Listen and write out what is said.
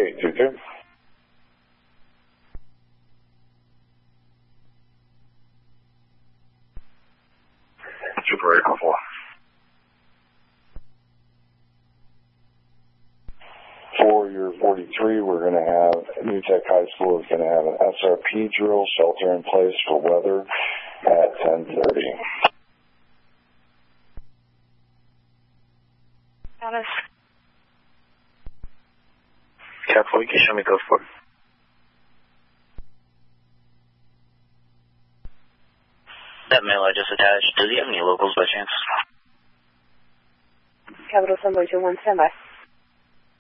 822. Super 814. For your 43, we're going to have, New Tech High School is going to have an SRP drill, shelter in place for weather at 10:30. Alice. Careful, you can show me code 4. That mail I just attached, does he have any locals by chance? Capital Sunboy 21, stand by.